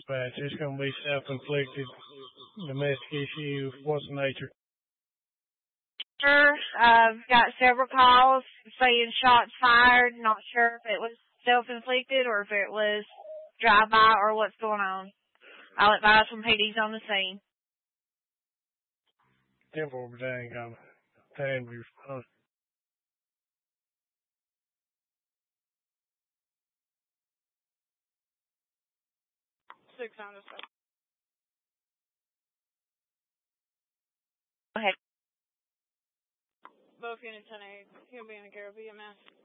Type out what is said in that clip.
dispatch. It's going to be self-inflicted domestic issue. What's the nature? Sure. I've got several calls saying shots fired. Not sure if it was self-inflicted or if it was drive-by or what's going on. I'll advise when PD's on the scene. 10-4 battalion coming. Time to respond. 600. Go ahead. Both units 10-8. He'll be in the care of BMS.